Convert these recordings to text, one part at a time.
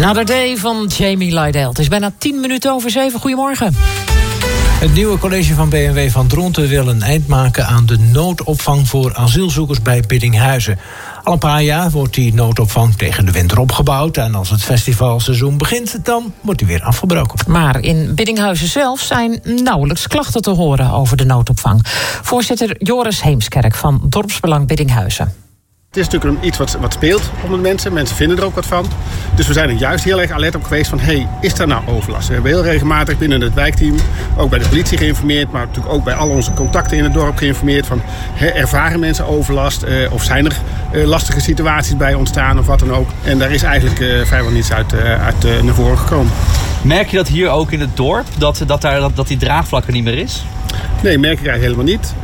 Another Day van Jamie Lydell. Het is bijna 10 minuten over 7. Goedemorgen. Het nieuwe college van BMW van Dronten wil een eind maken aan de noodopvang voor asielzoekers bij Biddinghuizen. Al een paar jaar wordt die noodopvang tegen de winter opgebouwd. En als het festivalseizoen begint, dan wordt die weer afgebroken. Maar in Biddinghuizen zelf zijn nauwelijks klachten te horen over de noodopvang. Voorzitter Joris Heemskerk van Dorpsbelang Biddinghuizen. Het is natuurlijk iets wat speelt onder de mensen. Mensen vinden er ook wat van. Dus we zijn er juist heel erg alert op geweest van... is er nou overlast? We hebben heel regelmatig binnen het wijkteam... ook bij de politie geïnformeerd... maar natuurlijk ook bij al onze contacten in het dorp geïnformeerd... van ervaren mensen overlast? Of zijn er lastige situaties bij ontstaan of wat dan ook? En daar is eigenlijk vrijwel niets uit naar voren gekomen. Merk je dat hier ook in het dorp? Dat die draagvlak er niet meer is? Nee, merk ik eigenlijk helemaal niet.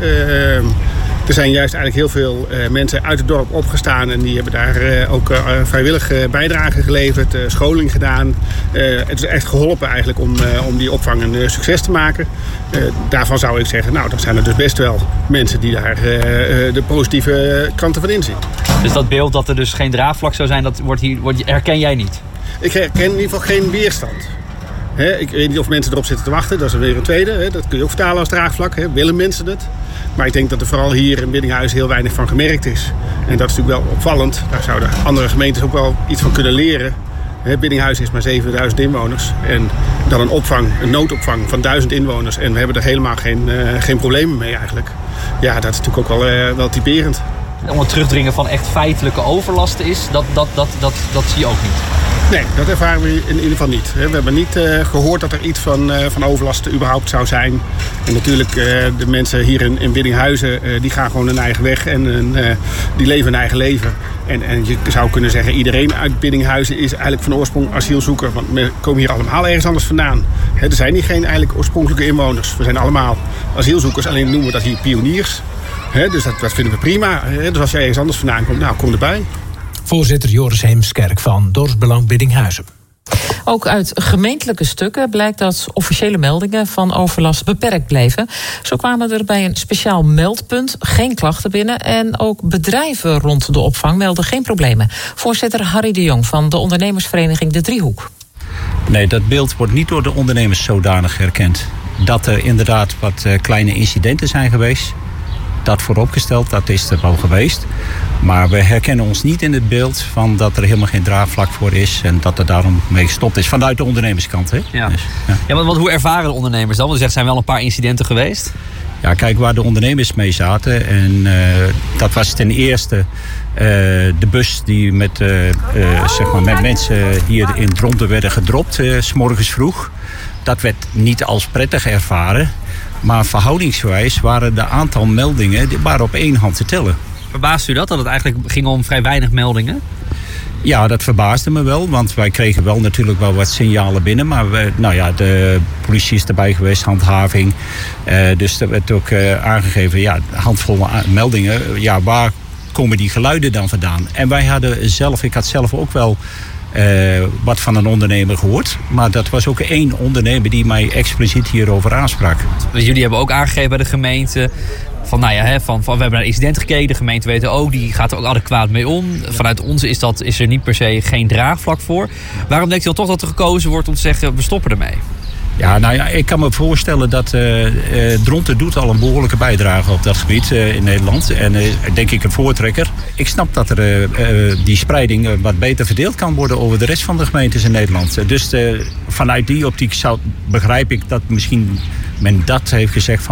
Er zijn juist eigenlijk heel veel mensen uit het dorp opgestaan... en die hebben daar ook vrijwillig bijdrage geleverd, scholing gedaan. Het is echt geholpen eigenlijk om die opvang een succes te maken. Daarvan zou ik zeggen, nou, dan zijn er dus best wel mensen... die daar de positieve kanten van inzien. Dus dat beeld dat er dus geen draagvlak zou zijn, dat herken jij niet? Ik herken in ieder geval geen weerstand. Ik weet niet of mensen erop zitten te wachten, dat is weer een tweede. Dat kun je ook vertalen als draagvlak. Willen mensen het? Maar ik denk dat er vooral hier in Biddinghuizen heel weinig van gemerkt is. En dat is natuurlijk wel opvallend. Daar zouden andere gemeentes ook wel iets van kunnen leren. Biddinghuizen is maar 7000 inwoners. En dan een noodopvang van 1000 inwoners. En we hebben er helemaal geen problemen mee eigenlijk. Ja, dat is natuurlijk ook wel typerend. Om het terugdringen van echt feitelijke overlasten is, dat zie je ook niet. Nee, dat ervaren we in ieder geval niet. We hebben niet gehoord dat er iets van overlast überhaupt zou zijn. En natuurlijk, de mensen hier in Biddinghuizen, die gaan gewoon hun eigen weg en die leven hun eigen leven. En je zou kunnen zeggen, iedereen uit Biddinghuizen is eigenlijk van oorsprong asielzoeker. Want we komen hier allemaal ergens anders vandaan. Er zijn hier geen eigenlijk oorspronkelijke inwoners. We zijn allemaal asielzoekers, alleen noemen we dat hier pioniers. Dus dat vinden we prima. Dus als jij ergens anders vandaan komt, nou, kom erbij. Voorzitter Joris Heemskerk van Dorpsbelang Biddinghuizen. Ook uit gemeentelijke stukken blijkt dat officiële meldingen van overlast beperkt bleven. Zo kwamen er bij een speciaal meldpunt geen klachten binnen. En ook bedrijven rond de opvang melden geen problemen. Voorzitter Harry de Jong van de ondernemersvereniging De Driehoek. Nee, dat beeld wordt niet door de ondernemers zodanig herkend. Dat er inderdaad wat kleine incidenten zijn geweest. Dat vooropgesteld, dat is er wel geweest. Maar we herkennen ons niet in het beeld van dat er helemaal geen draagvlak voor is... en dat er daarom mee gestopt is, vanuit de ondernemerskant. Hè? Ja. Dus, ja. Ja, want hoe ervaren de ondernemers dan? Want je zegt, zijn wel een paar incidenten geweest. Ja, kijk, waar de ondernemers mee zaten. En dat was ten eerste de bus die met mensen hier in Dronten werden gedropt... 's morgens vroeg. Dat werd niet als prettig ervaren... Maar verhoudingsgewijs waren de aantal meldingen waren op één hand te tellen. Verbaast u dat het eigenlijk ging om vrij weinig meldingen? Ja, dat verbaasde me wel. Want wij kregen wel natuurlijk wel wat signalen binnen. Maar de politie is erbij geweest, handhaving. Dus er werd ook aangegeven, een handvol meldingen. Ja, waar komen die geluiden dan vandaan? En wij hadden ik had zelf ook wel... wat van een ondernemer gehoord. Maar dat was ook één ondernemer die mij expliciet hierover aansprak. Dus jullie hebben ook aangegeven bij de gemeente... we hebben naar incident gekeken. De gemeente weet ook, die gaat er ook adequaat mee om. Vanuit ons is er niet per se geen draagvlak voor. Waarom denkt u dan toch dat er gekozen wordt om te zeggen... we stoppen ermee? Ja, ik kan me voorstellen dat Dronten doet al een behoorlijke bijdrage op dat gebied in Nederland. En denk ik een voortrekker. Ik snap dat die spreiding wat beter verdeeld kan worden over de rest van de gemeentes in Nederland. Dus vanuit die optiek begrijp ik dat misschien men dat heeft gezegd van